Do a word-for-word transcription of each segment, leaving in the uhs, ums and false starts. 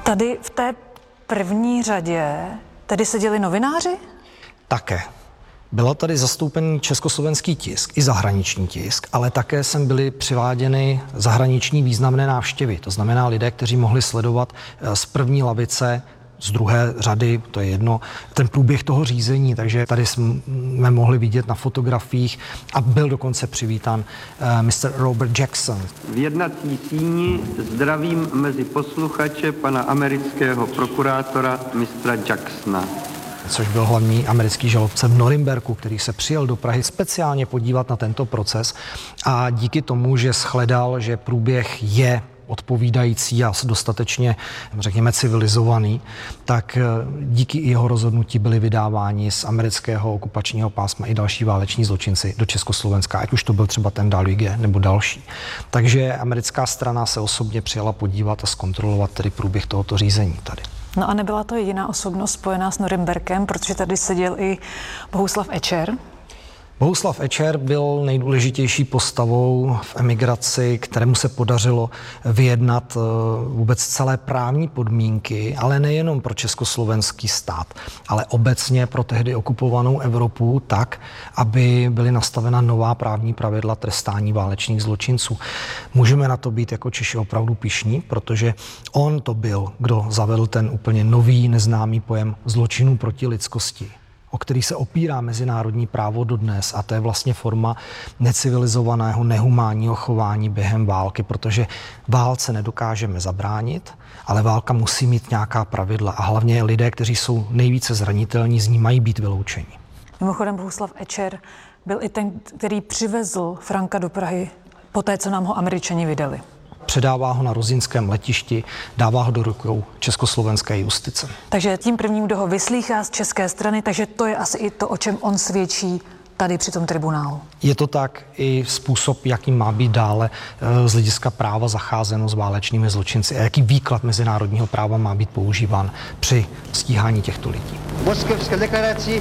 Tady v té první řadě tedy seděli novináři? Také. Bylo tady zastoupený československý tisk i zahraniční tisk, ale také sem byly přiváděny zahraniční významné návštěvy. To znamená lidé, kteří mohli sledovat z první lavice, z druhé řady, to je jedno, ten průběh toho řízení, takže tady jsme mohli vidět na fotografiích a byl dokonce přivítán uh, mister Robert Jackson. V jednací síni zdravím mezi posluchače pana amerického prokurátora mistra Jacksona. Což byl hlavní americký žalobce v Norimberku, který se přijel do Prahy speciálně podívat na tento proces a díky tomu, že shledal, že průběh je odpovídající a dostatečně, řekněme, civilizovaný, tak díky jeho rozhodnutí byli vydáváni z amerického okupačního pásma i další váleční zločinci do Československa, ať už to byl třeba ten Daluege nebo další. Takže americká strana se osobně přijela podívat a zkontrolovat tedy průběh tohoto řízení tady. No a nebyla to jediná osobnost spojená s Norimberkem, protože tady seděl i Bohuslav Ečer. Bohuslav Ečer byl nejdůležitější postavou v emigraci, kterému se podařilo vyjednat vůbec celé právní podmínky, ale nejenom pro československý stát, ale obecně pro tehdy okupovanou Evropu tak, aby byly nastavena nová právní pravidla trestání válečných zločinců. Můžeme na to být jako Češi opravdu pyšní, protože on to byl, kdo zavedl ten úplně nový, neznámý pojem zločinů proti lidskosti, o který se opírá mezinárodní právo dodnes, a to je vlastně forma necivilizovaného, nehumánního chování během války, protože válce nedokážeme zabránit, ale válka musí mít nějaká pravidla a hlavně lidé, kteří jsou nejvíce zranitelní, z ní mají být vyloučeni. Mimochodem Bohuslav Ečer byl i ten, který přivezl Franka do Prahy poté, co nám ho Američani vydali. Předává ho na Rozinském letišti, dává ho do rukou československé justice. Takže tím prvním, kdo ho vyslýchá z české strany, takže to je asi i to, o čem on svědčí tady při tom tribunálu. Je to tak i způsob, jaký má být dále z hlediska práva zacházeno s válečnými zločinci a jaký výklad mezinárodního práva má být používán při stíhání těchto lidí. V Moskevské deklaraci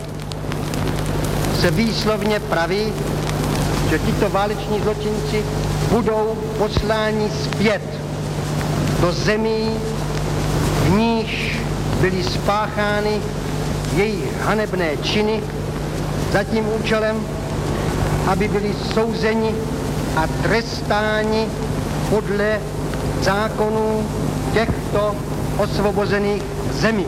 se výslovně praví, že tito váleční zločinci budou posláni zpět do zemí, v níž byly spáchány jejich hanebné činy za tím účelem, aby byli souzeni a trestáni podle zákonů těchto osvobozených zemí.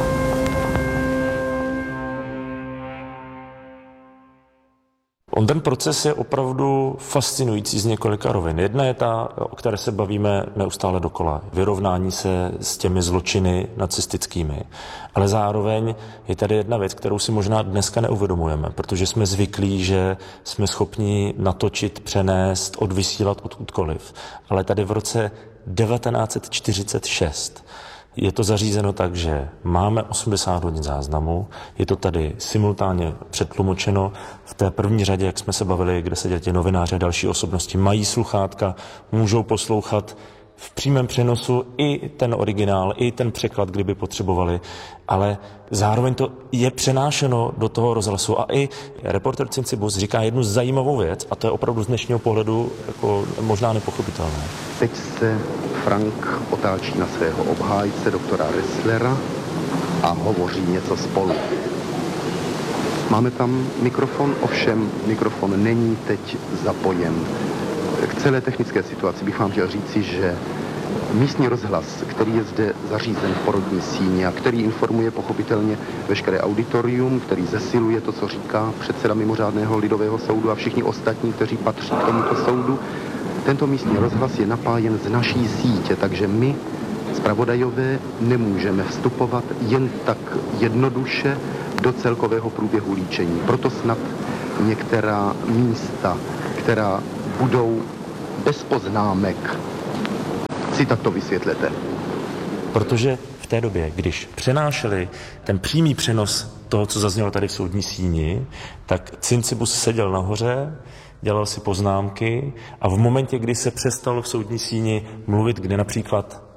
On ten proces je opravdu fascinující z několika rovin. Jedna je ta, o které se bavíme neustále dokola. Vyrovnání se s těmi zločiny nacistickými. Ale zároveň je tady jedna věc, kterou si možná dneska neuvědomujeme, protože jsme zvyklí, že jsme schopni natočit, přenést, odvysílat odkudkoliv. Ale tady v roce devatenáct set čtyřicet šest je to zařízeno tak, že máme osmdesát hodin záznamu, je to tady simultánně přetlumočeno. V té první řadě, jak jsme se bavili, kde seděli ti novináři a další osobnosti, mají sluchátka, můžou poslouchat v přímém přenosu i ten originál, i ten překlad, kdyby potřebovali, ale zároveň to je přenášeno do toho rozhlasu. A i reporter Cincibus říká jednu zajímavou věc, a to je opravdu z dnešního pohledu jako možná nepochopitelné. Teď se Frank otáčí na svého obhájce, doktora Resslera, a hovoří něco spolu. Máme tam mikrofon, ovšem mikrofon není teď zapojen. K celé technické situaci bych vám chtěl říci, že místní rozhlas, který je zde zařízen v porodní síni a který informuje pochopitelně veškeré auditorium, který zesiluje to, co říká předseda mimořádného lidového soudu a všichni ostatní, kteří patří k tomuto soudu, tento místní rozhlas je napájen z naší sítě, takže my, zpravodajové, nemůžeme vstupovat jen tak jednoduše do celkového průběhu líčení. Proto snad některá místa, která budou bez poznámek, si takto vysvětlete. Protože v té době, když přenášeli ten přímý přenos toho, co zaznělo tady v soudní síni, tak Cincibus seděl nahoře, dělal si poznámky a v momentě, kdy se přestalo v soudní síni mluvit, kde například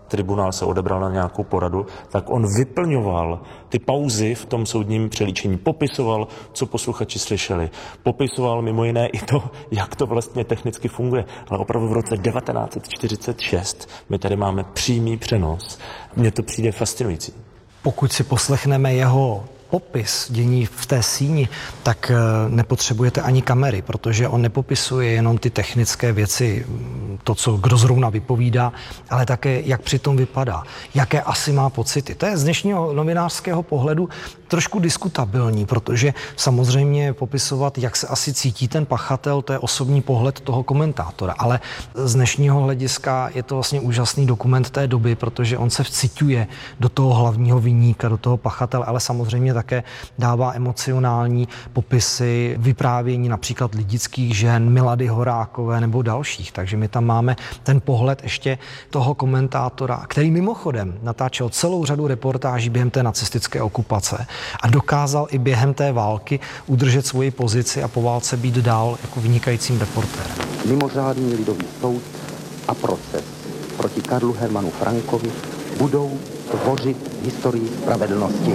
tribunál se odebral na nějakou poradu, tak on vyplňoval ty pauzy v tom soudním přelíčení, popisoval, co posluchači slyšeli, popisoval mimo jiné i to, jak to vlastně technicky funguje. Ale opravdu v roce devatenáct set čtyřicet šest my tady máme přímý přenos. Mně to přijde fascinující. Pokud si poslechneme jeho popis dění v té síni, tak nepotřebujete ani kamery, protože on nepopisuje jenom ty technické věci, to, co kdo zrovna vypovídá, ale také, jak přitom vypadá, jaké asi má pocity. To je z dnešního novinářského pohledu trošku diskutabilní, protože samozřejmě popisovat, jak se asi cítí ten pachatel, to je osobní pohled toho komentátora, ale z dnešního hlediska je to vlastně úžasný dokument té doby, protože on se vciťuje do toho hlavního viníka, do toho pachatele, ale samozřejmě také dává emocionální popisy, vyprávění například lidických žen, Milady Horákové nebo dalších. Takže my tam máme ten pohled ještě toho komentátora, který mimochodem natáčel celou řadu reportáží během té nacistické okupace a dokázal i během té války udržet svoji pozici a po válce být dál jako vynikajícím reportérem. Mimořádný lidový soud a proces proti Karlu Hermanu Frankovi budou tvořit historii spravedlnosti.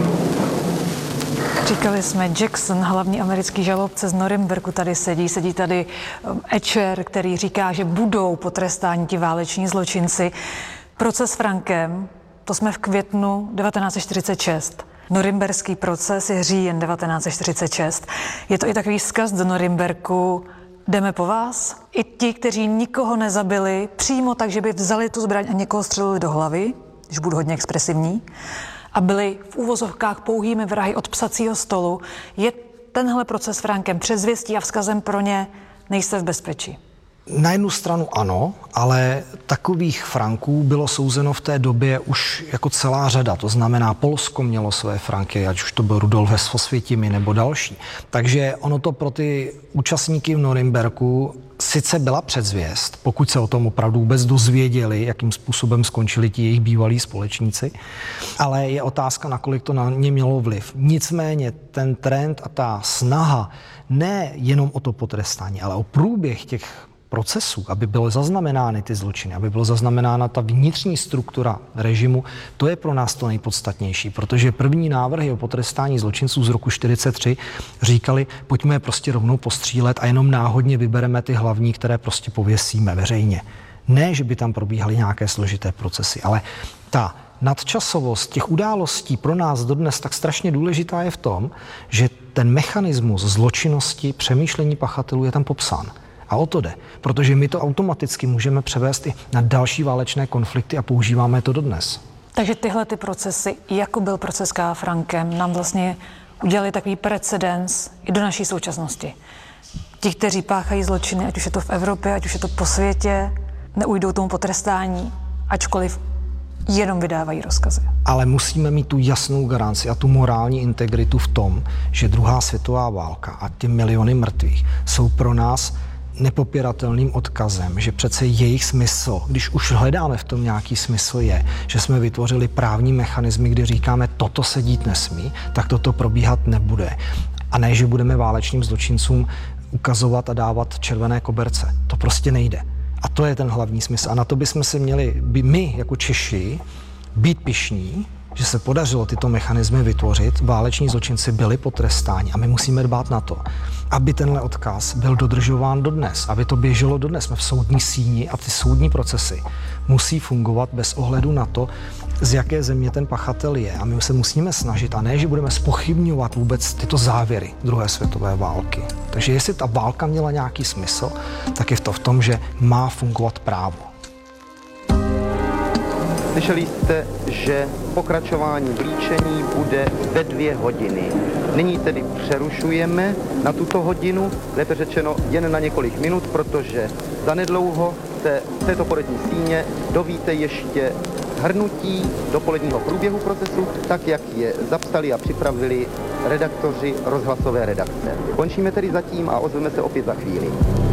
Říkali jsme, Jackson, hlavní americký žalobce z Norimberku, tady sedí, sedí tady Etcher, který říká, že budou potrestáni ti váleční zločinci. Proces s Frankem, to jsme v květnu devatenáct set čtyřicet šest. Norimberský proces je říjen devatenáct set čtyřicet šest. Je to i takový vzkaz do Norimberku, jdeme po vás? I ti, kteří nikoho nezabili, přímo tak, že by vzali tu zbraň a někoho střelili do hlavy, když budu hodně expresivní, a byli v úvozovkách pouhými vrahy od psacího stolu, je tenhle proces s Frankem předzvěstí a vzkazem pro ně, nejste v bezpečí. Na jednu stranu ano, ale takových Franků bylo souzeno v té době už jako celá řada. To znamená, Polsko mělo své Franky, ať už to byl Rudolf Hess v Osvětimi nebo další. Takže ono to pro ty účastníky v Norimberku sice byla předzvěst, pokud se o tom opravdu vůbec dozvěděli, jakým způsobem skončili ti jejich bývalí společníci, ale je otázka, nakolik to na ně mělo vliv. Nicméně ten trend a ta snaha ne jenom o to potrestání, ale o průběh těch procesů, aby byly zaznamenány ty zločiny, aby byla zaznamenána ta vnitřní struktura režimu, to je pro nás to nejpodstatnější, protože první návrhy o potrestání zločinců z roku čtyřicet tři říkali, pojďme je prostě rovnou postřílet a jenom náhodně vybereme ty hlavní, které prostě pověsíme veřejně. Ne, že by tam probíhaly nějaké složité procesy, ale ta nadčasovost těch událostí pro nás dodnes tak strašně důležitá je v tom, že ten mechanismus zločinnosti, přemýšlení pachatelů je tam popsán. A o to jde, protože my to automaticky můžeme převést i na další válečné konflikty a používáme to dodnes. Takže tyhle ty procesy, jako byl proces K. Frankem, nám vlastně udělali takový precedens i do naší současnosti. Ti, kteří páchají zločiny, ať už je to v Evropě, ať už je to po světě, neujdou tomu potrestání, ačkoliv jenom vydávají rozkazy. Ale musíme mít tu jasnou garanci a tu morální integritu v tom, že druhá světová válka a ty miliony mrtvých jsou pro nás nepopiratelným odkazem, že přece jejich smysl, když už hledáme v tom nějaký smysl, je, že jsme vytvořili právní mechanismy, kdy říkáme, toto se dít nesmí, tak toto probíhat nebude. A ne, že budeme válečným zločincům ukazovat a dávat červené koberce. To prostě nejde. A to je ten hlavní smysl. A na to bychom se měli, by my jako Češi, být pyšní, že se podařilo tyto mechanismy vytvořit, váleční zločinci byli potrestáni a my musíme dbát na to, aby tenhle odkaz byl dodržován dodnes, aby to běželo dodnes. Jsme v soudní síni a ty soudní procesy musí fungovat bez ohledu na to, z jaké země ten pachatel je. A my se musíme snažit, a ne, že budeme zpochybňovat vůbec tyto závěry druhé světové války. Takže jestli ta válka měla nějaký smysl, tak je to v tom, že má fungovat právo. Slyšeli jste, že pokračování líčení bude ve dvě hodiny. Nyní tedy přerušujeme na tuto hodinu, lépe řečeno jen na několik minut, protože zanedlouho se v této polední síně dovíte ještě hrnutí dopoledního průběhu procesu, tak jak je zapsali a připravili redaktoři rozhlasové redakce. Končíme tedy zatím a ozveme se opět za chvíli.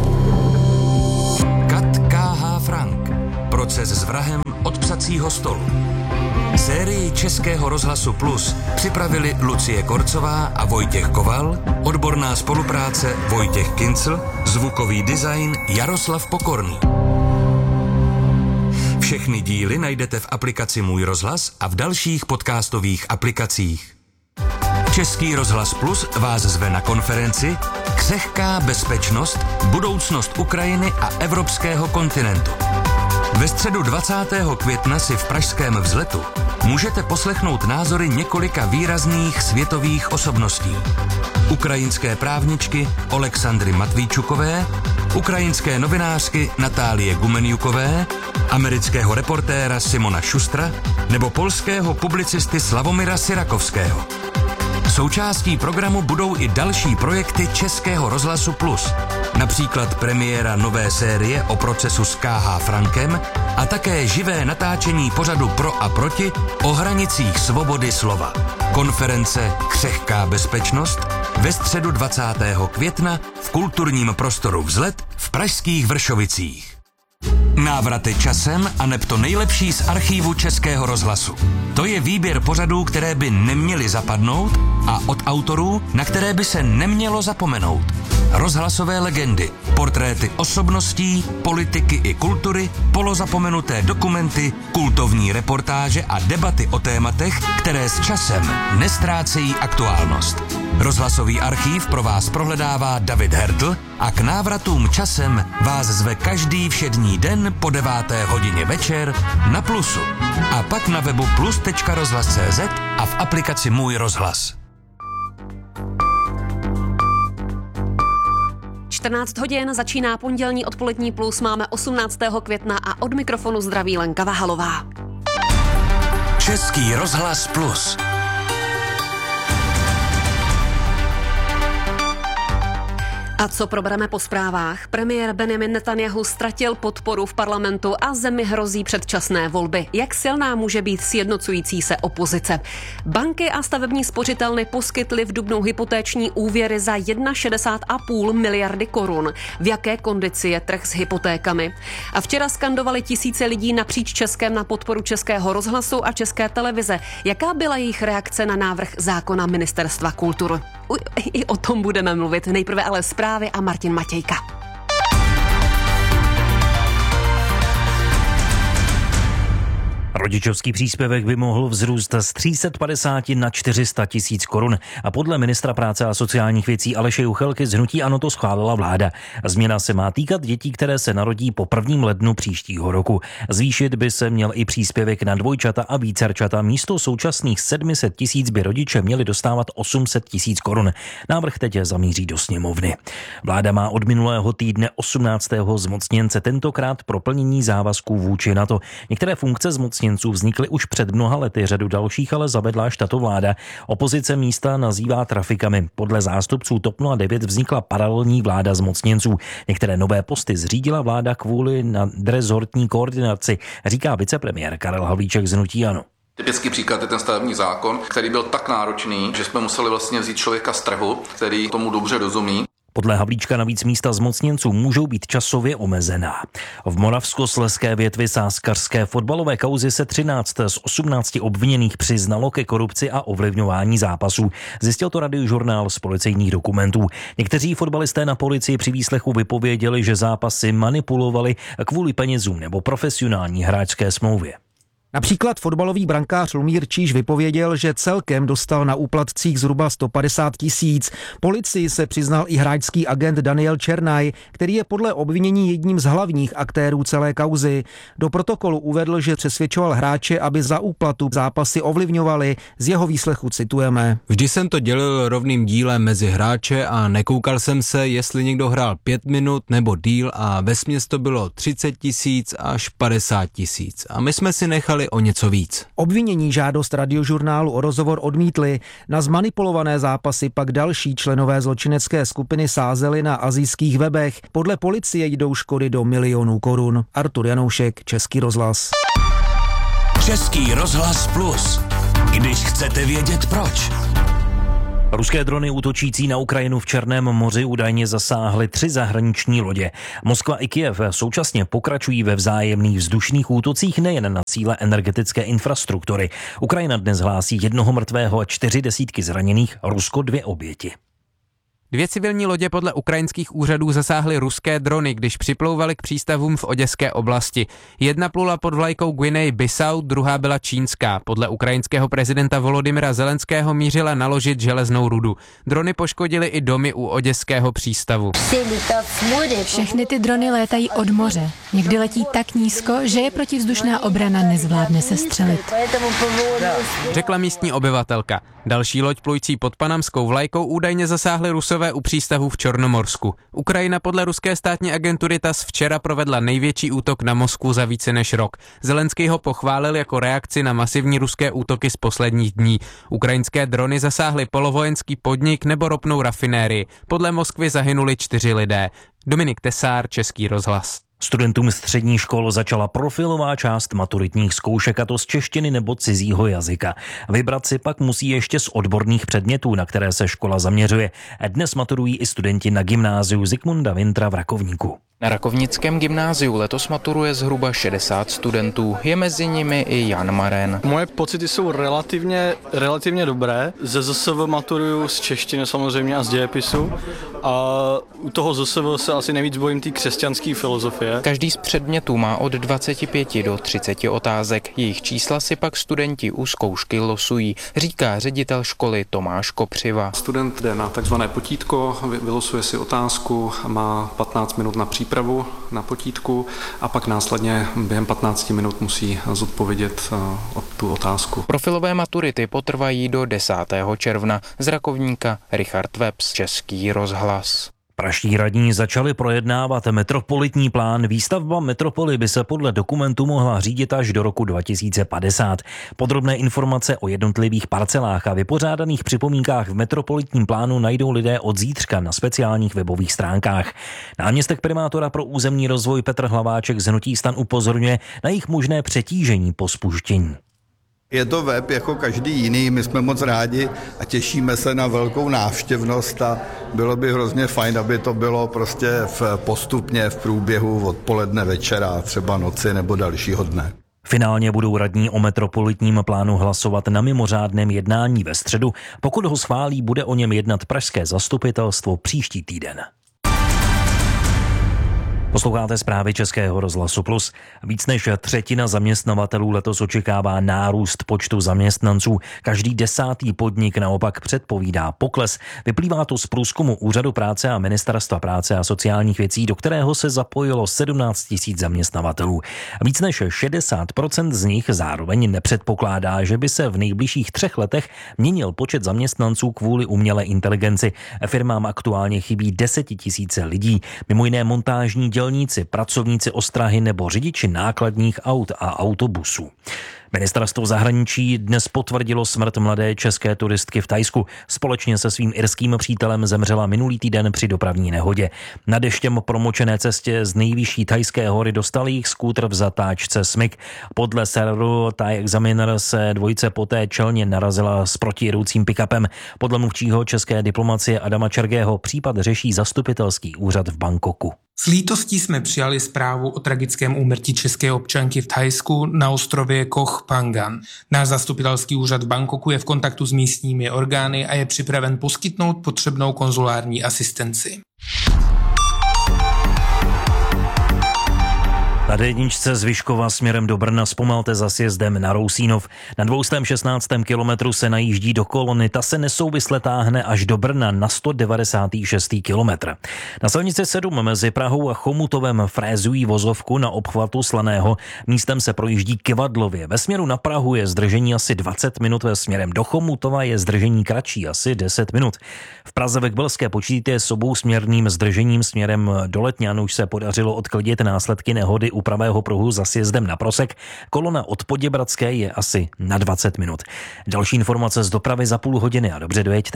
Kat K H. Frank. Proces s vrahem od psacího stolu. Sérii Českého rozhlasu Plus připravili Lucie Korcová a Vojtěch Koval, odborná spolupráce Vojtěch Kincl, zvukový design Jaroslav Pokorný. Všechny Všechny díly najdete v aplikaci Můj rozhlas a v dalších podcastových aplikacích. Český rozhlas Plus vás zve na konferenci Křehká bezpečnost, budoucnost Ukrajiny a evropského kontinentu. Ve středu dvacátého května si v pražském Vzletu můžete poslechnout názory několika výrazných světových osobností. Ukrajinské právničky Oleksandry Matvíčukové, ukrajinské novinářky Natálie Gumenjukové, amerického reportéra Simona Šustra nebo polského publicisty Slavomira Syrakovského. Součástí programu budou i další projekty Českého rozhlasu Plus, například premiéra nové série o procesu s K H Frankem a také živé natáčení pořadu Pro a proti o hranicích svobody slova. Konference Křehká bezpečnost ve středu dvacátého května v kulturním prostoru Vzlet v pražských Vršovicích. Návraty časem a neb to nejlepší z archívu Českého rozhlasu. To je výběr pořadů, které by neměly zapadnout a od autorů, na které by se nemělo zapomenout. Rozhlasové legendy, portréty osobností, politiky i kultury, polozapomenuté dokumenty, kultovní reportáže a debaty o tématech, které s časem nestrácejí aktuálnost. Rozhlasový archív pro vás prohledává David Hertl a k návratům časem vás zve každý všední den po deváté hodině večer na Plusu. A pak na webu plus tečka rozhlas tečka cé zet a v aplikaci Můj rozhlas. čtrnáct hodin začíná pondělní odpolední Plus, máme osmnáctého května a od mikrofonu zdraví Lenka Vahalová. Český rozhlas Plus. A co probereme po zprávách? Premiér Benjamin Netanjahu ztratil podporu v parlamentu a zemi hrozí předčasné volby. Jak silná může být sjednocující se opozice? Banky a stavební spořitelny poskytly v dubnu hypotéční úvěry za šedesát jedna celá pět miliardy korun. V jaké kondici je trh s hypotékami? A včera skandovali tisíce lidí napříč Českem na podporu Českého rozhlasu a České televize. Jaká byla jejich reakce na návrh zákona Ministerstva kultury? I o tom budeme mluvit. Nejprve ale zprávy a Martin Matějka. Rodičovský příspěvek by mohl vzrůst z tři sta padesát na čtyři sta tisíc korun a podle ministra práce a sociálních věcí Aleše Juchelky z hnutí ANO to schválila vláda. Změna se má týkat dětí, které se narodí po prvním lednu příštího roku. Zvýšit by se měl i příspěvek na dvojčata a vícerčata. Místo současných sedm set tisíc by rodiče měli dostávat osm set tisíc korun. Návrh teď zamíří do sněmovny. Vláda má od minulého týdne osmnáctého zmocněnce, tentokrát pro plnění závazků vůči NATO. Některé funkce zmocněnců vznikly už před mnoha lety, řadu dalších ale zavedla až tato vláda. Opozice místa nazývá trafikami. Podle zástupců TOP nula devět vznikla paralelní vláda zmocněnců. Některé nové posty zřídila vláda kvůli nadrezortní koordinaci, říká vicepremiér Karel Havlíček z hnutí ANO. Typický příklad je ten stavební zákon, který byl tak náročný, že jsme museli vlastně vzít člověka z trhu, který tomu dobře rozumí. Podle Havlíčka navíc místa zmocněnců můžou být časově omezená. V moravskoslezské větvi sázkařské fotbalové kauzy se třináct z osmnácti obviněných přiznalo ke korupci a ovlivňování zápasů. Zjistil to Radiožurnál z policejních dokumentů. Někteří fotbalisté na policii při výslechu vypověděli, že zápasy manipulovali kvůli penězům nebo profesionální hráčské smlouvě. Například fotbalový brankář Lumír Číž vypověděl, že celkem dostal na úplatcích zhruba sto padesát tisíc. Policii se přiznal i hráčský agent Daniel Černaj, který je podle obvinění jedním z hlavních aktérů celé kauzy. Do protokolu uvedl, že přesvědčoval hráče, aby za úplatu zápasy ovlivňovali. Z jeho výslechu citujeme. Vždy jsem to dělil rovným dílem mezi hráče a nekoukal jsem se, jestli někdo hrál pět minut nebo díl a vesměs to bylo třicet tisíc až padesát tisíc. A my jsme si nechali o něco víc. Obvinění žádost Radiožurnálu o rozhovor odmítli. Na zmanipulované zápasy pak další členové zločinecké skupiny sázeli na asijských webech. Podle policie jdou škody do milionů korun. Artur Janoušek, Český rozhlas. Český rozhlas Plus. Když chcete vědět proč. Ruské drony útočící na Ukrajinu v Černém moři údajně zasáhly tři zahraniční lodě. Moskva i Kyjev současně pokračují ve vzájemných vzdušných útocích nejen na cíle energetické infrastruktury. Ukrajina dnes hlásí jednoho mrtvého a čtyři desítky zraněných, Rusko dvě oběti. Dvě civilní lodě podle ukrajinských úřadů zasáhly ruské drony, když připlouvaly k přístavům v oděské oblasti. Jedna plula pod vlajkou Guinea-Bissau, druhá byla čínská. Podle ukrajinského prezidenta Volodymyra Zelenského mířila naložit železnou rudu. Drony poškodily i domy u oděského přístavu. Všechny ty drony létají od moře. Někdy letí tak nízko, že je protivzdušná obrana nezvládne sestřelit. Řekla místní obyvatelka. Další loď plující pod panamskou vlajkou údajně zasáhly Rusové u přístavu v Černomorsku. Ukrajina podle ruské státní agentury T A S S včera provedla největší útok na Moskvu za více než rok. Zelenský ho pochválil jako reakci na masivní ruské útoky z posledních dní. Ukrajinské drony zasáhly polovojenský podnik nebo ropnou rafinérii. Podle Moskvy zahynuli čtyři lidé. Dominik Tesár, Český rozhlas. Studentům středních škol začala profilová část maturitních zkoušek, a to z češtiny nebo cizího jazyka. Vybrat si pak musí ještě z odborných předmětů, na které se škola zaměřuje. Dnes maturují i studenti na gymnáziu Zikmunda Wintra v Rakovníku. Na Rakovnickém gymnáziu letos maturuje zhruba šedesát studentů. Je mezi nimi i Jan Maren. Moje pocity jsou relativně, relativně dobré. Ze Z S V maturuju z češtiny samozřejmě a z dějepisu. A u toho Z S V se asi nejvíc bojím té křesťanské filozofie. Každý z předmětů má od dvaceti pěti do třiceti otázek. Jejich čísla si pak studenti u zkoušky losují, říká ředitel školy Tomáš Kopřiva. Student jde na takzvané potítko, vylosuje si otázku, má patnáct minut na přípravu na potítku a pak následně během patnácti minut musí zodpovědět tu otázku. Profilové maturity potrvají do desátého června. Z Rakovníka Richard Webs, Český rozhlas. Praští radní začali projednávat metropolitní plán. Výstavba metropoly by se podle dokumentu mohla řídit až do roku dva tisíce padesát. Podrobné informace o jednotlivých parcelách a vypořádaných připomínkách v metropolitním plánu najdou lidé od zítřka na speciálních webových stránkách. Náměstek primátora pro územní rozvoj Petr Hlaváček z hnutí STAN upozorňuje na jejich možné přetížení po spuštění. Je to web jako každý jiný, my jsme moc rádi a těšíme se na velkou návštěvnost a bylo by hrozně fajn, aby to bylo prostě v postupně v průběhu odpoledne, večera, třeba noci nebo dalšího dne. Finálně budou radní o metropolitním plánu hlasovat na mimořádném jednání ve středu. Pokud ho schválí, bude o něm jednat pražské zastupitelstvo příští týden. Posloucháte zprávy Českého rozhlasu Plus. Víc než třetina zaměstnavatelů letos očekává nárůst počtu zaměstnanců. Každý desátý podnik naopak předpovídá pokles. Vyplývá to z průzkumu Úřadu práce a Ministerstva práce a sociálních věcí, do kterého se zapojilo sedmnáct tisíc zaměstnavatelů. Víc než šedesát procent z nich zároveň nepředpokládá, že by se v nejbližších třech letech měnil počet zaměstnanců kvůli umělé inteligenci. Firmám aktuálně chybí desetitisíce lidí, mimo jiné montážní dělníci, pracovníci ostrahy nebo řidiči nákladních aut a autobusů. Ministerstvo zahraničí dnes potvrdilo smrt mladé české turistky v Thajsku. Společně se svým irským přítelem zemřela minulý týden při dopravní nehodě. Na deštěm promočené cestě z nejvyšší thajské hory dostal jich skútr v zatáčce smyk. Podle serveru Thai Examiner se dvojice poté čelně narazila s protijedoucím pick-upem. Podle mluvčího české diplomacie Adama Čergého případ řeší zastupitelský úřad v Bangkoku. S lítostí jsme přijali zprávu o tragickém úmrtí české občanky v Thajsku na ostrově Koh Phangan. Náš zastupitelský úřad v Bangkoku je v kontaktu s místními orgány a je připraven poskytnout potřebnou konzulární asistenci. Na dé jedničce z Vyškova směrem do Brna zpomalte za sjezdem na Rousínov. Na dvě stě šestnáct kilometru se najíždí do kolony, ta se nesouvisle táhne až do Brna na sto devadesátý šestý kilometr. Na silnici sedm mezi Prahou a Chomutovem frézují vozovku na obchvatu Slaného. Místem se projíždí Kivadlově. Ve směru na Prahu je zdržení asi dvacet minut, ve směrem do Chomutova je zdržení kratší, asi deset minut. V Praze ve Kbelské počítíte s obousměrným zdržením směrem do Letňan už se podařilo odklidit následky nehody u pravého pruhu za sjezdem na Prosek. Kolona od Poděbradské je asi na dvacet minut. Další informace z dopravy za půl hodiny a dobře dojeďte.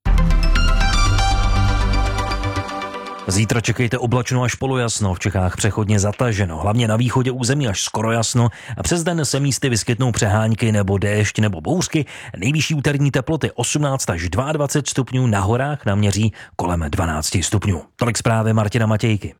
Zítra čekejte oblačno až polojasno, v Čechách přechodně zataženo, hlavně na východě území až skoro jasno a přes den se místy vyskytnou přehánky nebo déšť nebo bouřky. Nejvyšší úterní teploty osmnáct až dvacet dva stupňů, na horách naměří kolem dvanáct stupňů. Tolik zprávy Martina Matějky.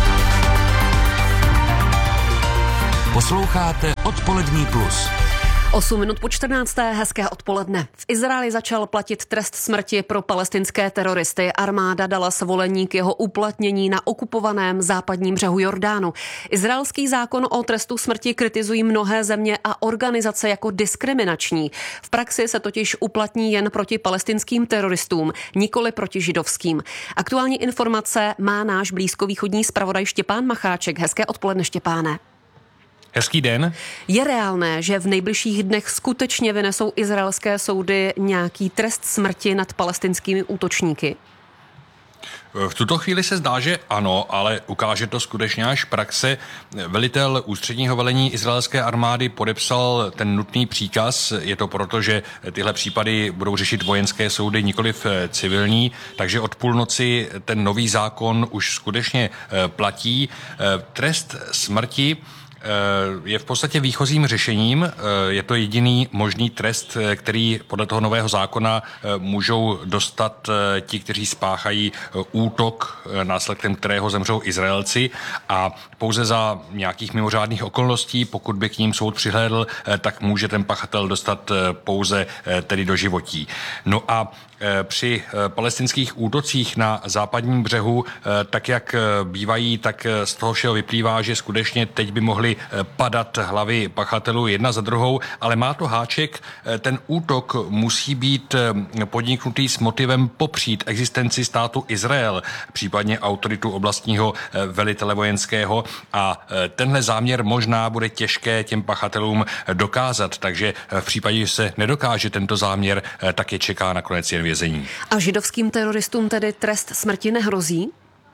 Posloucháte Odpolední plus. osm minut po čtrnácté. Hezké odpoledne. V Izraeli začal platit trest smrti pro palestinské teroristy. Armáda dala svolení k jeho uplatnění na okupovaném západním břehu Jordánu. Izraelský zákon o trestu smrti kritizují mnohé země a organizace jako diskriminační. V praxi se totiž uplatní jen proti palestinským teroristům, nikoli proti židovským. Aktuální informace má náš blízkovýchodní zpravodaj Štěpán Macháček. Hezké odpoledne, Štěpáne. Hezký den. Je reálné, že v nejbližších dnech skutečně vynesou izraelské soudy nějaký trest smrti nad palestinskými útočníky? V tuto chvíli se zdá, že ano, ale ukáže to skutečně až praxe. Velitel ústředního velení izraelské armády podepsal ten nutný příkaz. Je to proto, že tyhle případy budou řešit vojenské soudy, nikoliv civilní, takže od půlnoci ten nový zákon už skutečně platí. Trest smrti je v podstatě výchozím řešením. Je to jediný možný trest, který podle toho nového zákona můžou dostat ti, kteří spáchají útok, následkem kterého zemřou Izraelci, a pouze za nějakých mimořádných okolností, pokud by k ním soud přihlédl, tak může ten pachatel dostat pouze tedy doživotí. No a při palestinských útocích na západním břehu, tak jak bývají, tak z toho všeho vyplývá, že skutečně teď by mohly padat hlavy pachatelů jedna za druhou, ale má to háček, ten útok musí být podniknutý s motivem popřít existenci státu Izrael, případně autoritu oblastního velitele vojenského, a tenhle záměr možná bude těžké těm pachatelům dokázat, takže v případě, že se nedokáže tento záměr, tak je čeká nakonec jen vězení. A židovským teroristům tedy trest smrti nehrozí?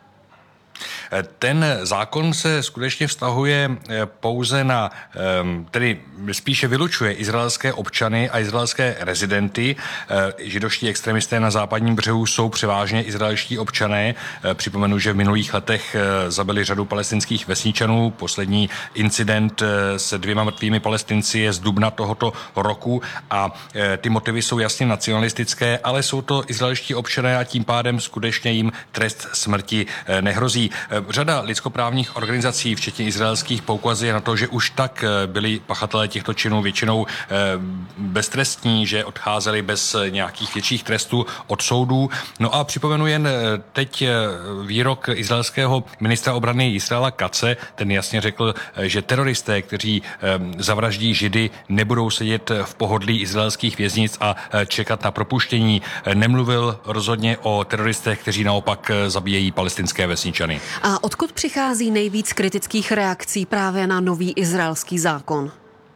Ten zákon se skutečně vztahuje pouze na, tedy spíše vylučuje izraelské občany a izraelské rezidenty. Židovští extremisté na západním břehu jsou převážně izraelští občané. Připomenu, že v minulých letech zabili řadu palestinských vesničanů. Poslední incident se dvěma mrtvými Palestinci je z dubna tohoto roku a ty motivy jsou jasně nacionalistické, ale jsou to izraelští občané a tím pádem skutečně jim trest smrti nehrozí. Řada lidskoprávních organizací, včetně izraelských, poukazuje na to, že už tak byli pachatelé těchto činů většinou beztrestní, že odcházeli bez nějakých větších trestů od soudů. No a připomenu jen teď výrok izraelského ministra obrany Israela Katze. Ten jasně řekl, že teroristé, kteří zavraždí Židy, nebudou sedět v pohodlí izraelských věznic a čekat na propuštění. Nemluvil rozhodně o teroristech, kteří naopak zabíjejí palestinské vesničany. A odkud přichází nejvíc kritických reakcí právě na nový izraelský zákon?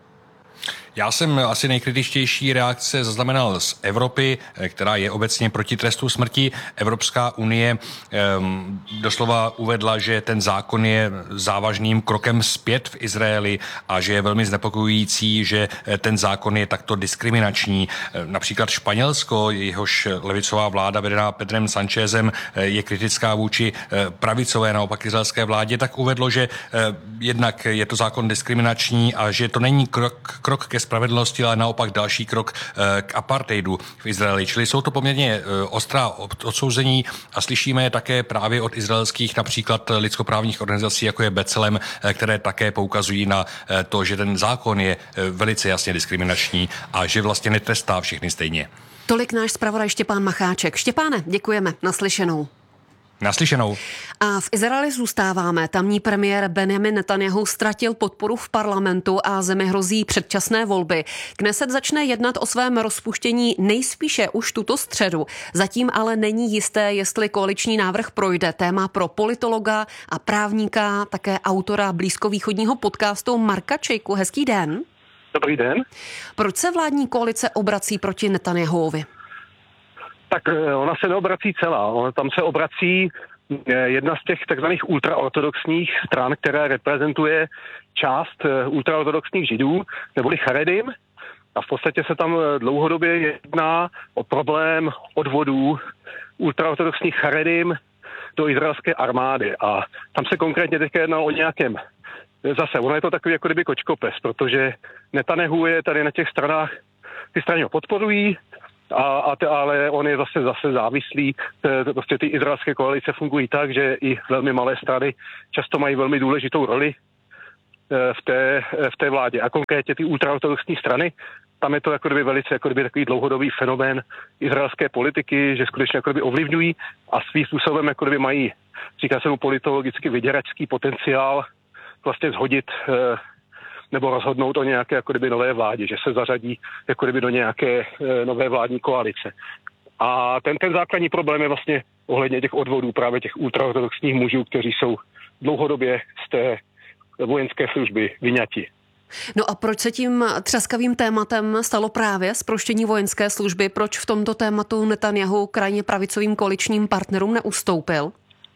Já jsem asi nejkritičtější reakce zaznamenal z Evropy, která je obecně proti trestu smrti. Evropská unie um, doslova uvedla, že ten zákon je závažným krokem zpět v Izraeli a že je velmi znepokojující, že ten zákon je takto diskriminační. Například Španělsko, jehož levicová vláda vedená Pedrem Sanchezem je kritická vůči pravicové, naopak izraelské vládě, tak uvedlo, že jednak je to zákon diskriminační a že to není krok, krok ke spravedlnosti, ale naopak další krok k apartheidu v Izraeli. Čili jsou to poměrně ostrá odsouzení a slyšíme je také právě od izraelských například lidskoprávních organizací, jako je B'Tselem, které také poukazují na to, že ten zákon je velice jasně diskriminační a že vlastně netrestá všechny stejně. Tolik náš zpravodaj Štěpán Macháček. Štěpáne, děkujeme. Naslyšenou. Naslyšenou. A v Izraeli zůstáváme. Tamní premiér Benjamin Netanjahu ztratil podporu v parlamentu a zemi hrozí předčasné volby. Kneset začne jednat o svém rozpuštění nejspíše už tuto středu. Zatím ale není jisté, jestli koaliční návrh projde. Téma pro politologa a právníka, také autora blízkovýchodního podcastu Marka Čejku. Hezký den. Dobrý den. Proč se vládní koalice obrací proti Netanjahuovi? Tak ona se neobrací celá. Ona tam se obrací jedna z těch takzvaných ultraortodoxních stran, která reprezentuje část ultraortodoxních židů, neboli charedim. A v podstatě se tam dlouhodobě jedná o problém odvodů ultraortodoxních charedim do izraelské armády. A tam se konkrétně teď jedná o nějakém zase, ono je to takový jako kdyby kočkopes, protože Netanjahu je tady na těch stranách, ty strany ho podporují, A, a te, ale on je zase zase závislý. Prostě ty izraelské koalice fungují tak, že i velmi malé strany často mají velmi důležitou roli v té, v té vládě. A konkrétně ty ultraortodoxní strany, tam je to jako kdyby velice jako kdyby takový dlouhodobý fenomén izraelské politiky, že skutečně jako kdyby ovlivňují a svým způsobem jako kdyby mají, říká se mu politologicky vyděračský potenciál vlastně zhodit nebo rozhodnout o nějaké jako kdyby nové vládě, že se zařadí jako kdyby do nějaké nové vládní koalice. A ten, ten základní problém je vlastně ohledně těch odvodů právě těch ultraortodoxních mužů, kteří jsou dlouhodobě z té vojenské služby vyňati. No a proč se tím třaskavým tématem stalo právě zproštění vojenské služby? Proč v tomto tématu Netanjahu krajně pravicovým koaličním partnerům neustoupil?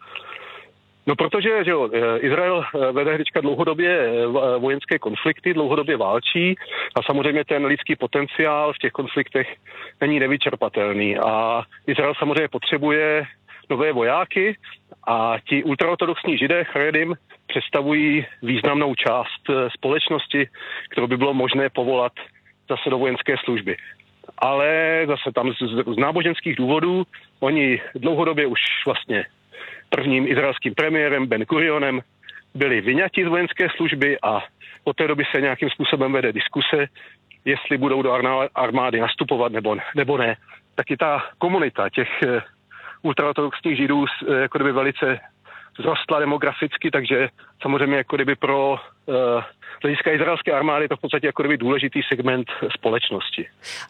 No protože že jo, Izrael vede teďka dlouhodobě vojenské konflikty, dlouhodobě válčí a samozřejmě ten lidský potenciál v těch konfliktech není nevyčerpatelný. A Izrael samozřejmě potřebuje nové vojáky a ti ultraortodoxní židé Charedim představují významnou část společnosti, kterou by bylo možné povolat zase do vojenské služby. Ale zase tam z, z náboženských důvodů oni dlouhodobě už vlastně prvním izraelským premiérem Ben Gurionem byli vyňati z vojenské služby a od té doby se nějakým způsobem vede diskuse, jestli budou do armády nastupovat nebo, nebo ne. Taky ta komunita těch ultraortodoxních židů jako kdyby velice zrostla demograficky, takže samozřejmě jako kdyby pro uh, hlediska izraelské armády je to v podstatě jako kdyby důležitý segment společnosti.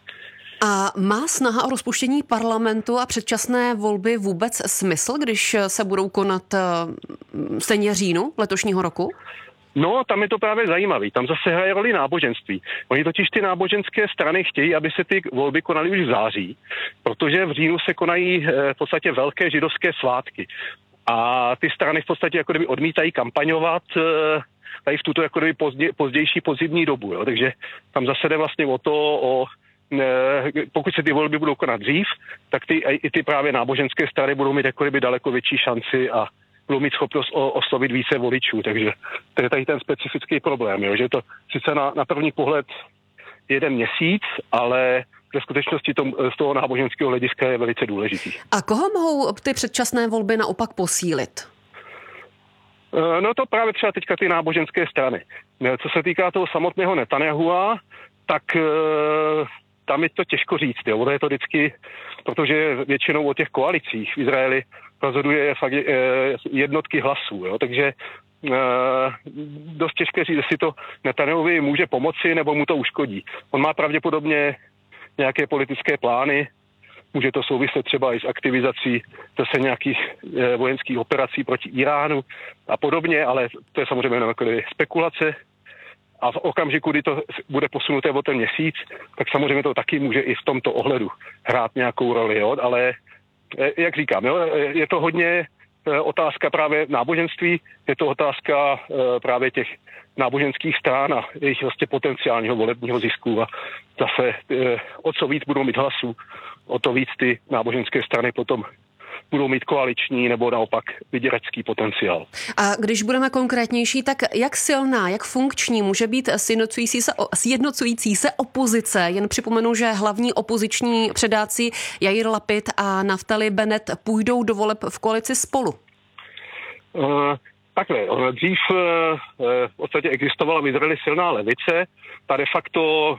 A má snaha o rozpuštění parlamentu a předčasné volby vůbec smysl, když se budou konat uh, stejně říjnu letošního roku? No, tam je to právě zajímavý. Tam zase hraje roli náboženství. Oni totiž ty náboženské strany chtějí, aby se ty volby konaly už v září, protože v říjnu se konají v podstatě velké židovské svátky. A ty strany v podstatě jako kdyby odmítají kampaňovat tady v tuto jako kdyby pozdě, pozdější podzimní dobu. Jo. Takže tam zase jde vlastně o to, o, pokud se ty volby budou konat dřív, tak ty, i ty právě náboženské strany budou mít jako kdyby daleko větší šanci a budou mít schopnost oslovit více voličů. Takže to je tady ten specifický problém, jo, že to sice na, na první pohled jeden měsíc, ale ve skutečnosti to, z toho náboženského hlediska je velice důležitý. A koho mohou ty předčasné volby naopak posílit? No to právě třeba teďka ty náboženské strany. Co se týká toho samotného Netanjahua, tak tam je to těžko říct. Jo. Ono je to vždycky, protože většinou o těch koalicích v Izraeli rozhoduje fakt jednotky hlasů. Jo. Takže dost těžké říct, jestli to Netanjahuvi může pomoci nebo mu to uškodí. On má pravděpodobně nějaké politické plány, může to souviset třeba i s aktivizací zase nějakých e, vojenských operací proti Iránu a podobně, ale to je samozřejmě jenom jako spekulace. A v okamžiku, kdy to bude posunuté o ten měsíc, tak samozřejmě to taky může i v tomto ohledu hrát nějakou roli, jo? Ale e, jak říkám, jo? Je to hodně e, otázka právě náboženství, je to otázka e, právě těch náboženských stran a jejich vlastně potenciálního volebního zisku a zase e, o co víc budou mít hlasů, o to víc ty náboženské strany potom budou mít koaliční nebo naopak vyděračský potenciál. A když budeme konkrétnější, tak jak silná, jak funkční může být sjednocující se, sjednocující se opozice? Jen připomenu, že hlavní opoziční předáci Jair Lapid a Naftali Bennett půjdou do voleb v koalici Spolu. Uh, Takhle, dřív v podstatě existovala v Izraeli silná levice, ta de facto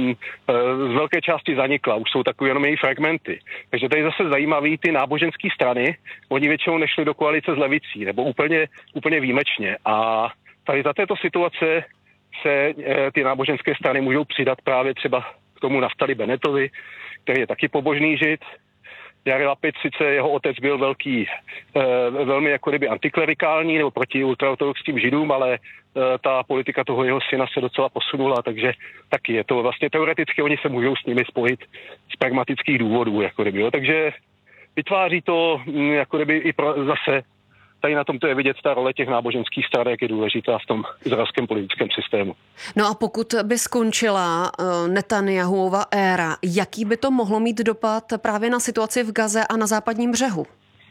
z velké části zanikla, už jsou takové jenom její fragmenty. Takže tady zase zajímavý ty náboženské strany, oni většinou nešli do koalice s levicí, nebo úplně, úplně výjimečně. A tady za této situace se ty náboženské strany můžou přidat právě třeba k tomu Naftali Bennettovi, který je taky pobožný žid. Jair Lapid, sice jeho otec byl velký, e, velmi jako kdyby antiklerikální nebo proti ultraortodoxním židům, ale e, ta politika toho jeho syna se docela posunula, takže taky je to vlastně teoreticky, oni se můžou s nimi spojit z pragmatických důvodů, jako kdyby, jo. Takže vytváří to m, jako kdyby i pro, zase tady na tomto je vidět ta role těch náboženských stran, jak je důležitá v tom izraelském politickém systému. No a pokud by skončila uh, Netanjahuova éra, jaký by to mohlo mít dopad právě na situaci v Gaze a na západním břehu?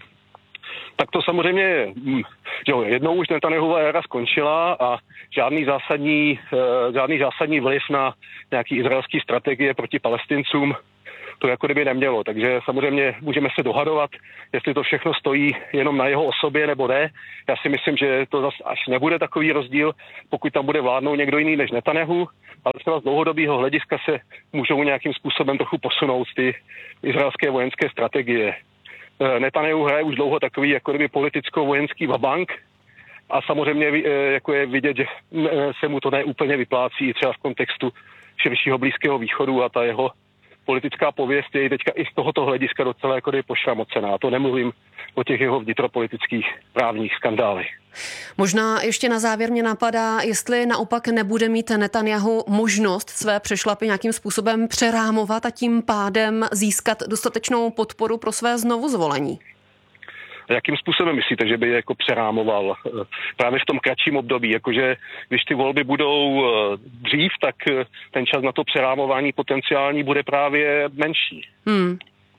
Tak to samozřejmě, jo, jednou už Netanjahova éra skončila a žádný zásadní, uh, žádný zásadní vliv na nějaký izraelský strategie proti Palestincům to jako kdyby nemělo. Takže samozřejmě můžeme se dohadovat, jestli to všechno stojí jenom na jeho osobě nebo ne. Já si myslím, že to zase až nebude takový rozdíl, pokud tam bude vládnout někdo jiný než Netanjahu, ale třeba z dlouhodobého hlediska se můžou nějakým způsobem trochu posunout ty izraelské vojenské strategie. Netanjahu hraje už dlouho takový jako kdyby politicko-vojenský vabank a samozřejmě jako je vidět, že se mu to neúplně vyplácí třeba v kontextu širšího Blízkého východu a ta jeho politická pověst je teďka i z tohoto hlediska docela jako kdyby pošramocená. To nemluvím o těch jeho vnitropolitických právních skandálech. Možná ještě na závěr mě napadá, jestli naopak nebude mít Netanjahu možnost své přešlapy nějakým způsobem přerámovat a tím pádem získat dostatečnou podporu pro své znovuzvolení. Jakým způsobem myslíte, že by je jako přerámoval právě v tom kratším období? Jakože když ty volby budou dřív, tak ten čas na to přerámování potenciální bude právě menší. Hmm.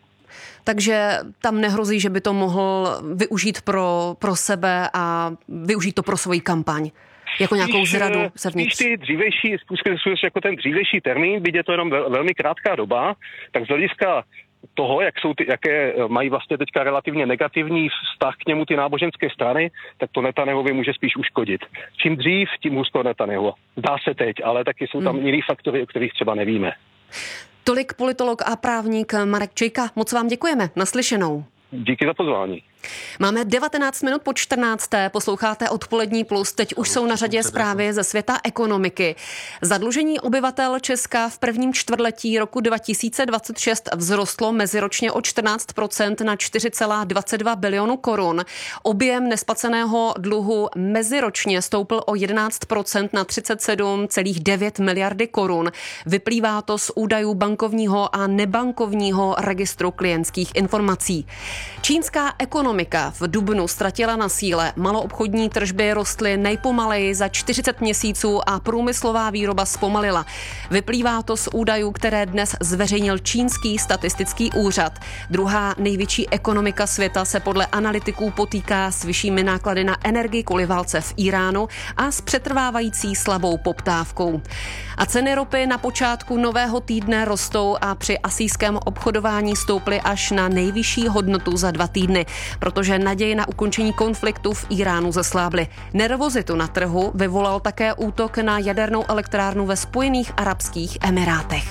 Takže tam nehrozí, že by to mohl využít pro, pro sebe a využít to pro svoji kampaň. Jako nějakou zradu zevnitř. Spíš ty dřívější, spíš jako ten dřívější termín, byť je to jenom vel, velmi krátká doba, tak z hlediska toho, jak jsou ty, jaké mají vlastně teďka relativně negativní vztah k němu ty náboženské strany, tak to Netanjahovi může spíš uškodit. Čím dřív, tím hůř pro Netanjahu. Dá se teď, ale taky jsou tam hmm. jiný faktory, o kterých třeba nevíme. Tolik politolog a právník Marek Čejka. Moc vám děkujeme. Naslyšenou. Díky za pozvání. Máme devatenáct minut po čtrnácté. Posloucháte Odpolední plus. Teď už jsou na řadě zprávy ze světa ekonomiky. Zadlužení obyvatel Česka v prvním čtvrtletí roku dva tisíce dvacet šest vzrostlo meziročně o čtrnáct procent na čtyři celá dvacet dva bilionu korun. Objem nesplaceného dluhu meziročně stoupl o jedenáct procent na třicet sedm celá devět miliardy korun. Vyplývá to z údajů bankovního a nebankovního registru klientských informací. Čínská ekonomika v dubnu ztratila na síle. Maloobchodní tržby rostly nejpomaleji za čtyřicet měsíců a průmyslová výroba zpomalila. Vyplývá to z údajů, které dnes zveřejnil čínský statistický úřad. Druhá největší ekonomika světa se podle analytiků potýká s vyššími náklady na energii kvůli válce v Iránu a s přetrvávající slabou poptávkou. A ceny ropy na počátku nového týdne rostou a při asijském obchodování stouply až na nejvyšší hodnotu za dva týdny, protože naděje na ukončení konfliktu v Iránu zeslábly. Nervozitu na trhu vyvolal také útok na jadernou elektrárnu ve Spojených arabských emirátech.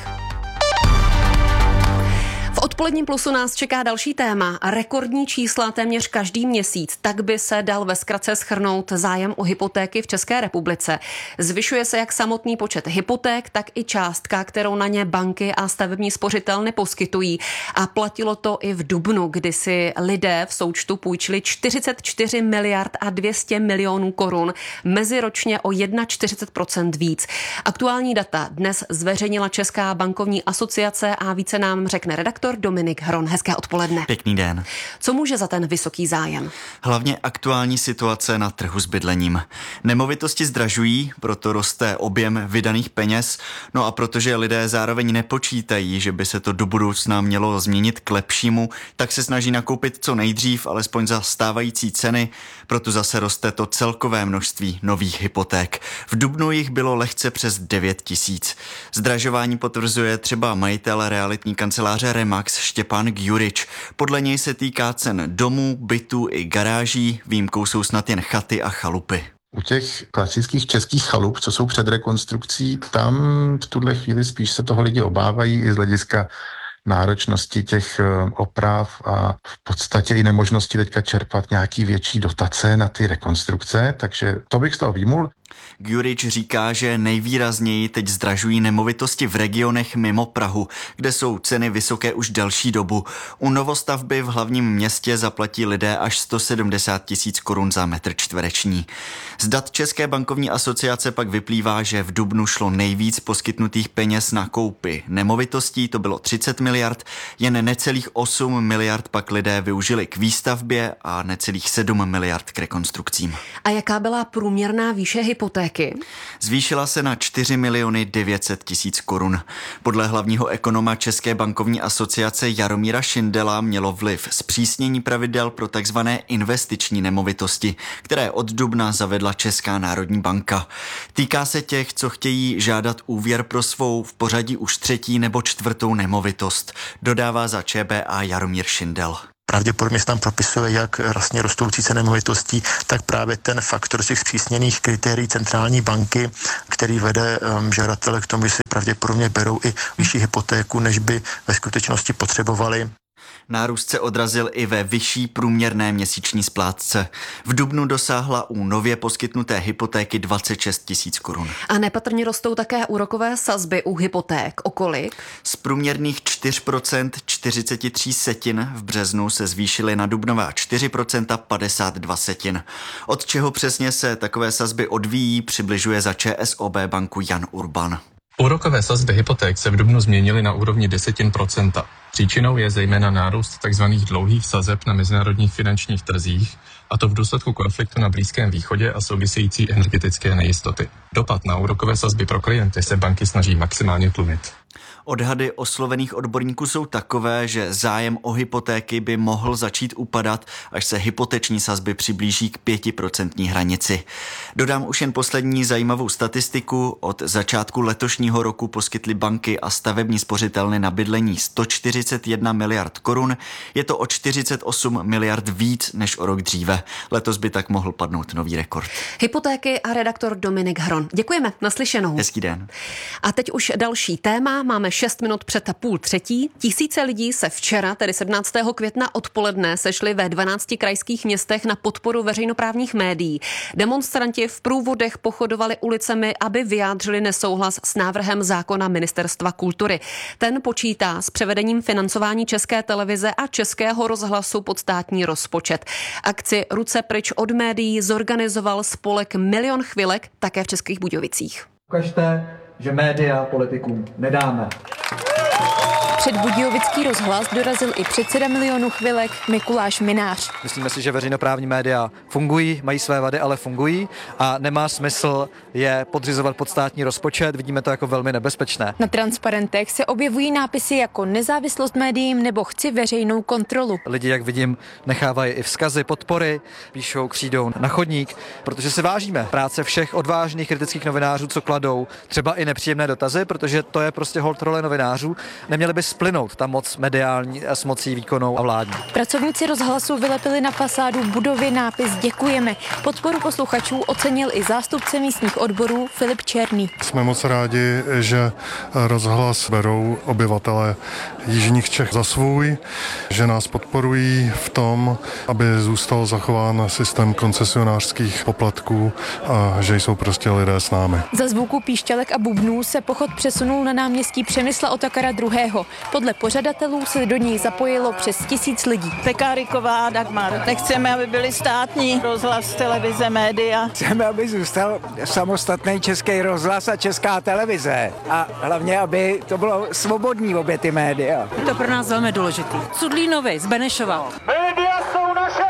V Odpoledním plusu nás čeká další téma. Rekordní čísla téměř každý měsíc. Tak by se dal ve zkratce shrnout zájem o hypotéky v České republice. Zvyšuje se jak samotný počet hypoték, tak i částka, kterou na ně banky a stavební spořitelny poskytují. A platilo to i v dubnu, kdy si lidé v součtu půjčili čtyřicet čtyři miliard a dvě stě milionů korun, meziročně o čtyřicet jedna procent víc. Aktuální data dnes zveřejnila Česká bankovní asociace a více nám řekne redaktor Dominik Hron. Hezké odpoledne. Pěkný den. Co může za ten vysoký zájem? Hlavně aktuální situace na trhu s bydlením. Nemovitosti zdražují, proto roste objem vydaných peněz, no a protože lidé zároveň nepočítají, že by se to do budoucna mělo změnit k lepšímu, tak se snaží nakoupit co nejdřív, alespoň za stávající ceny, proto zase roste to celkové množství nových hypoték. V dubnu jich bylo lehce přes devět tisíc. Zdražování potvrzuje třeba majitel realitní kanceláře Remax Štěpán Gjurič. Podle něj se týká cen domů, bytů i garáží, výjimkou jsou snad jen chaty a chalupy. U těch klasických českých chalup, co jsou před rekonstrukcí, tam v tuhle chvíli spíš se toho lidi obávají i z hlediska náročnosti těch oprav a v podstatě i nemožnosti teďka čerpat nějaký větší dotace na ty rekonstrukce, takže to bych z toho výmul. Gjurič říká, že nejvýrazněji teď zdražují nemovitosti v regionech mimo Prahu, kde jsou ceny vysoké už delší dobu. U novostavby v hlavním městě zaplatí lidé až sto sedmdesát tisíc korun za metr čtvereční. Z dat České bankovní asociace pak vyplývá, že v dubnu šlo nejvíc poskytnutých peněz na koupy nemovitostí, to bylo třicet miliard, jen necelých osm miliard pak lidé využili k výstavbě a necelých sedm miliard k rekonstrukcím. A jaká byla průměrná výše hypotéky hypotéky? Zvýšila se na čtyři miliony devět set tisíc korun. Podle hlavního ekonoma České bankovní asociace Jaromíra Šindela mělo vliv zpřísnění pravidel pro takzvané investiční nemovitosti, které od dubna zavedla Česká národní banka. Týká se těch, co chtějí žádat úvěr pro svou v pořadí už třetí nebo čtvrtou nemovitost, dodává za ČBA Jaromír Šindel. Pravděpodobně se tam propisuje jak vlastně rostoucí ceny nemovitostí, tak právě ten faktor těch zpřísněných kritérií centrální banky, který vede um, žadatele k tomu, že si pravděpodobně berou i vyšší hypotéku, než by ve skutečnosti potřebovali. Nárůst se odrazil i ve vyšší průměrné měsíční splátce. V dubnu dosáhla u nově poskytnuté hypotéky dvacet šest tisíc korun. A nepatrně rostou také úrokové sazby u hypoték. O kolik? Z průměrných čtyři procenta čtyřicet tři setin v březnu se zvýšily na dubnová čtyři procenta padesát dva setin. Od čeho přesně se takové sazby odvíjí, přibližuje za ČSOB banku Jan Urban. Úrokové sazby hypoték se v dubnu změnily na úrovni desetin procenta. Příčinou je zejména nárůst tzv. Dlouhých sazeb na mezinárodních finančních trzích, a to v důsledku konfliktu na Blízkém východě a související energetické nejistoty. Dopad na úrokové sazby pro klienty se banky snaží maximálně tlumit. Odhady oslovených odborníků jsou takové, že zájem o hypotéky by mohl začít upadat, až se hypoteční sazby přiblíží k pětiprocentní hranici. Dodám už jen poslední zajímavou statistiku. Od začátku letošního roku poskytly banky a stavební spořitelny na bydlení sto čtyřicet jedna miliard korun. Je to o čtyřicet osm miliard víc než o rok dříve. Letos by tak mohl padnout nový rekord. Hypotéky a redaktor Dominik Hron. Děkujeme, naslyšenou. Hezký den. A teď už další téma. Máme šest minut před půl třetí. Tisíce lidí se včera, tedy sedmnáctého května odpoledne, sešli ve dvanácti krajských městech na podporu veřejnoprávních médií. Demonstranti v průvodech pochodovali ulicemi, aby vyjádřili nesouhlas s návrhem zákona Ministerstva kultury. Ten počítá s převedením financování České televize a Českého rozhlasu pod státní rozpočet. Akci Ruce pryč od médií zorganizoval spolek Milion chvilek také v Českých Budějovicích. Ukažte, že média politikům nedáme. Před Budějovický rozhlas dorazil i předseda Milionu chvilek Mikuláš Minář. Myslíme si, že veřejnoprávní média fungují, mají své vady, ale fungují a nemá smysl je podřizovat pod státní rozpočet. Vidíme to jako velmi nebezpečné. Na transparentech se objevují nápisy jako nezávislost médiím nebo chci veřejnou kontrolu. Lidi, jak vidím, nechávají i vzkazy podpory, píšou křídou na chodník, protože si vážíme práce všech odvážných kritických novinářů, co kladou třeba i nepříjemné dotazy, protože to je prostě holt role novinářů. Neměli by splynout ta moc mediální s mocí výkonnou a vládní. Pracovníci rozhlasu vylepili na fasádu budovy nápis Děkujeme. Podporu posluchačů ocenil i zástupce místních odborů Filip Černý. Jsme moc rádi, že rozhlas berou obyvatele jižních Čech za svůj, že nás podporují v tom, aby zůstal zachován systém koncesionářských poplatků a že jsou prostě lidé s námi. Za zvuku píšťalek a bubnů se pochod přesunul na náměstí Přemysla Otakara druhého. Podle pořadatelů se do něj zapojilo přes tisíc lidí. Pekáriková Dagmar. Nechceme, aby byli státní rozhlas, televize, média. Chceme, aby zůstal samostatný Český rozhlas a Česká televize. A hlavně, aby to bylo svobodní obě ty média. Je to pro nás velmi důležitý. Cudlínovi z Benešova. Média jsou naše!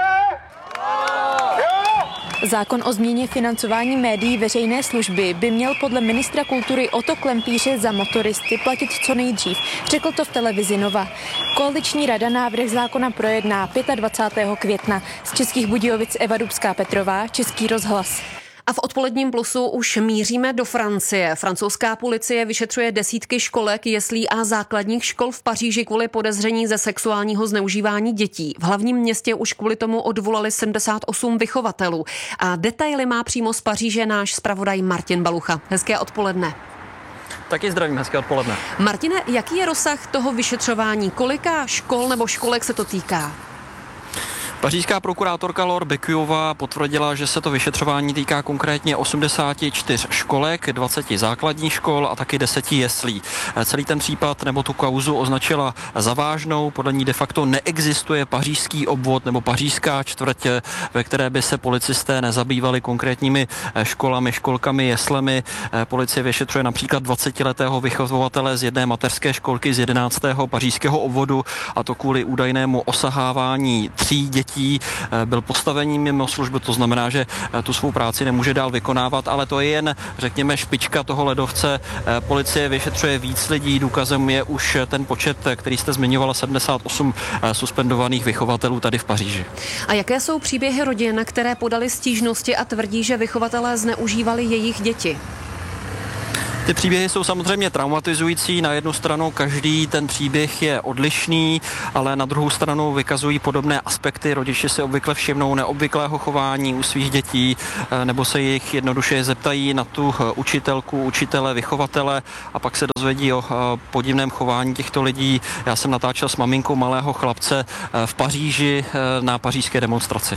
Zákon o změně financování médií veřejné služby by měl podle ministra kultury Otto Klempíře za motoristy platit co nejdřív. Řekl to v televizi Nova. Koaliční rada návrh zákona projedná dvacátého pátého května. Z Českých Budějovic Eva Dubská-Petrová, Český rozhlas. A v odpoledním plusu už míříme do Francie. Francouzská policie vyšetřuje desítky školek, jeslí a základních škol v Paříži kvůli podezření ze sexuálního zneužívání dětí. V hlavním městě už kvůli tomu odvolali sedmdesát osm vychovatelů. A detaily má přímo z Paříže náš zpravodaj Martin Balucha. Hezké odpoledne. Taky zdravím, hezké odpoledne. Martine, jaký je rozsah toho vyšetřování? Kolika škol nebo školek se to týká? Pařížská prokurátorka Laure Becujová potvrdila, že se to vyšetřování týká konkrétně osmdesáti čtyř školek, dvaceti základních škol a taky deseti jeslí. Celý ten případ nebo tu kauzu označila za vážnou, podle ní de facto neexistuje pařížský obvod nebo pařížská čtvrť, ve které by se policisté nezabývali konkrétními školami, školkami, jeslemi. Policie vyšetřuje například dvacetiletého vychovatele z jedné mateřské školky z jedenáctého pařížského obvodu, a to kvůli údajnému osahávání tří dětí dětí, byl postavený mimo službu, to znamená, že tu svou práci nemůže dál vykonávat, ale to je jen, řekněme, špička toho ledovce. Policie vyšetřuje víc lidí, důkazem je už ten počet, který jste zmiňovala, sedmdesát osm suspendovaných vychovatelů tady v Paříži. A jaké jsou příběhy rodin, které podali stížnosti a tvrdí, že vychovatelé zneužívali jejich děti? Ty příběhy jsou samozřejmě traumatizující. Na jednu stranu každý ten příběh je odlišný, ale na druhou stranu vykazují podobné aspekty. Rodiče si obvykle všimnou neobvyklého chování u svých dětí, nebo se jich jednoduše zeptají na tu učitelku, učitele, vychovatele a pak se dozvědí o podivném chování těchto lidí. Já jsem natáčel s maminkou malého chlapce v Paříži na pařížské demonstraci.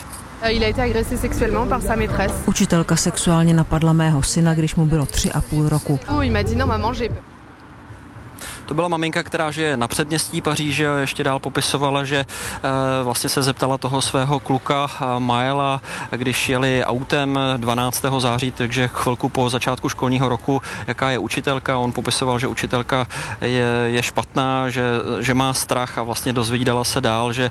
Učitelka sexuálně napadla mého syna, když mu bylo tři a půl roku. To byla maminka, která žije na předměstí Paříže, ještě dál popisovala, že e, vlastně se zeptala toho svého kluka Maela, když jeli autem dvanáctého září, takže chvilku po začátku školního roku, jaká je učitelka. On popisoval, že učitelka je, je špatná, že, že má strach a vlastně dozvídala se dál, že e,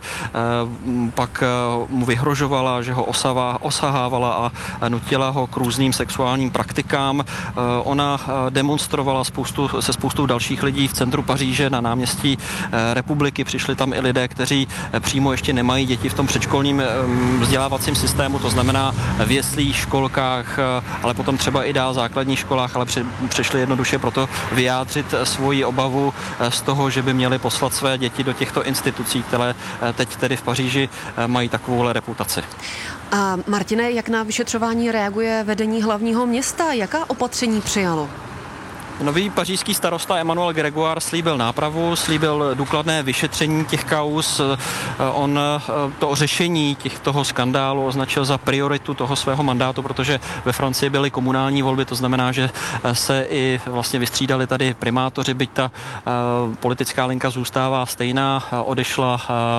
pak mu vyhrožovala, že ho osava, osahávala a nutila ho k různým sexuálním praktikám. E, ona demonstrovala spoustu, se spoustou dalších lidí v centru Paříže na náměstí Republiky. Přišli tam i lidé, kteří přímo ještě nemají děti v tom předškolním vzdělávacím systému, to znamená v jeslích, školkách, ale potom třeba i dál v základních školách, ale přišli jednoduše proto vyjádřit svoji obavu z toho, že by měli poslat své děti do těchto institucí, které teď tedy v Paříži mají takovouhle reputaci. A Martine, jak na vyšetřování reaguje vedení hlavního města? Jaká opatření přijalo? Nový pařížský starosta Emmanuel Grégoire slíbil nápravu, slíbil důkladné vyšetření těch kauz. On to řešení těch toho skandálu označil za prioritu toho svého mandátu, protože ve Francii byly komunální volby, to znamená, že se i vlastně vystřídali tady primátoři, byť ta uh, politická linka zůstává stejná. Odešla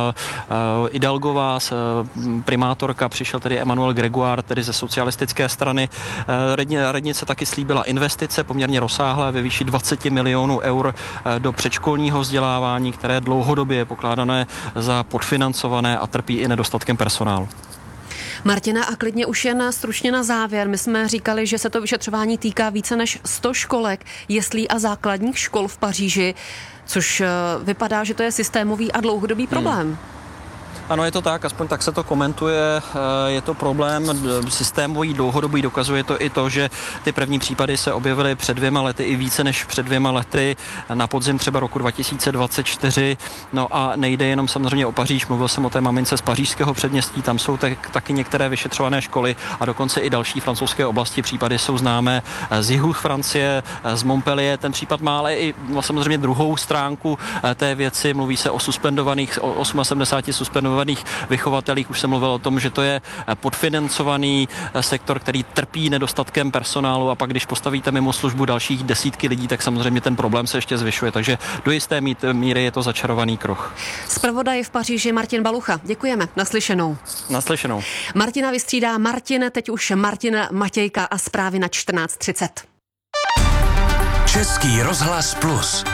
uh, Hidalgová, uh, primátorka, přišel tedy Emmanuel Grégoire, tedy ze socialistické strany. Uh, radnice taky slíbila investice poměrně rozsáhlé ve výši dvacet milionů eur do předškolního vzdělávání, které dlouhodobě je pokládané za podfinancované a trpí i nedostatkem personálu. Martina, a klidně už jen stručně na závěr. My jsme říkali, že se to vyšetřování týká více než sto školek, jeslí a základních škol v Paříži, což vypadá, že to je systémový a dlouhodobý problém. Hmm. Ano, je to tak, aspoň tak se to komentuje. Je to problém systémový, dlouhodobý, dokazuje to i to, že ty první případy se objevily před dvěma lety, i více než před dvěma lety, na podzim třeba roku dva tisíce dvacet čtyři. No a nejde jenom samozřejmě o Paříž, mluvil jsem o té mamince z pařížského předměstí, tam jsou tak, taky některé vyšetřované školy a dokonce i další francouzské oblasti. Případy jsou známé z jihu Francie, z Montpellier. Ten případ má ale i samozřejmě druhou stránku té věci. Mluví se o suspendovaných, o sedmdesáti osmi suspendovaných vychovatelích. Už jsem mluvil o tom, že to je podfinancovaný sektor, který trpí nedostatkem personálu a pak, když postavíte mimo službu dalších desítky lidí, tak samozřejmě ten problém se ještě zvyšuje. Takže do jisté míry je to začarovaný kruh. Zpravodaj v Paříži Martin Balucha. Děkujeme. Naslyšenou. Naslyšenou. Martina vystřídá Martin, teď už Martin Matějka a zprávy na čtrnáct třicet. Český rozhlas Plus.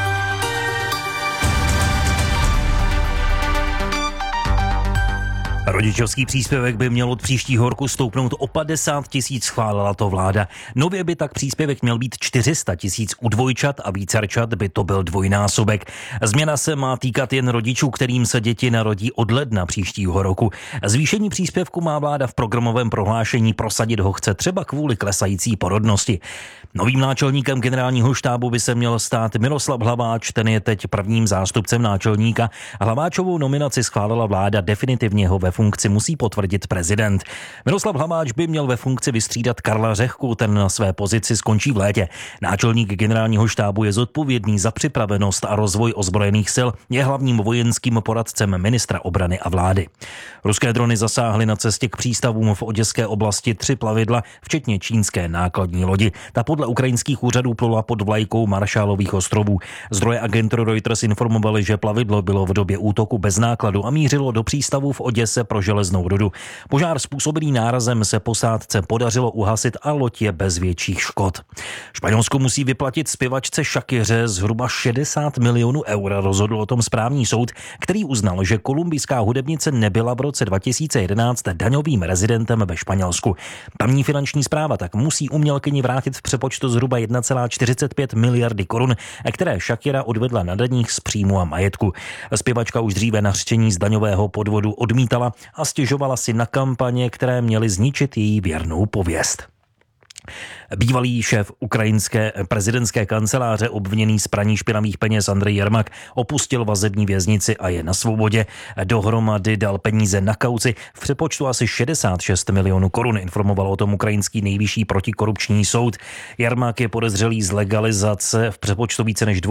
Rodičovský příspěvek by měl od příštího roku stoupnout o padesát tisíc, schválila to vláda. Nově by tak příspěvek měl být čtyři sta tisíc u dvojčat a vícerčat by to byl dvojnásobek. Změna se má týkat jen rodičů, kterým se děti narodí od ledna příštího roku. Zvýšení příspěvku má vláda v programovém prohlášení, prosadit ho chce třeba kvůli klesající porodnosti. Novým náčelníkem generálního štábu by se měl stát Miroslav Hlaváč, ten je teď prvním zástupcem náčelníka. Hlaváčovou nominaci schválila vláda, definitivně ho ve funkci musí potvrdit prezident. Miroslav Hlaváč by měl ve funkci vystřídat Karla Řehku, ten na své pozici skončí v létě. Náčelník generálního štábu je zodpovědný za připravenost a rozvoj ozbrojených sil, je hlavním vojenským poradcem ministra obrany a vlády. Ruské drony zasáhly na cestě k přístavům v oděské oblasti tři plavidla, včetně čínské nákladní lodi. Ta podle ukrajinských úřadů plula pod vlajkou Maršálových ostrovů. Zdroje agentury Reuters informovali, že plavidlo bylo v době útoku bez nákladu a mířilo do přístavu v Oděse pro železnou rudu. Požár způsobený nárazem se posádce podařilo uhasit a loď je bez větších škod. Španělsko musí vyplatit zpěvačce Shakiře zhruba šedesát milionů eur, rozhodl o tom správní soud, který uznal, že kolumbijská hudebnice nebyla v roce dva tisíce jedenáct daňovým rezidentem ve Španělsku. Tamní finanční správa tak musí umělkyni vrátit v přepočtu zhruba jedna celá čtyřicet pět miliardy korun, které Shakira odvedla na daních z příjmu a majetku. Zpěvačka už dříve nařčení z daňového podvodu odmítala a stěžovala si na kampaně, které měly zničit její věrnou pověst. Bývalý šéf ukrajinské prezidentské kanceláře obviněný z praní špinavých peněz Andrej Jermak opustil vazební věznici a je na svobodě. Dohromady dal peníze na kauci v přepočtu asi šedesát šest milionů korun, informoval o tom ukrajinský nejvyšší protikorupční soud. Jermak je podezřelý z legalizace v přepočtu více než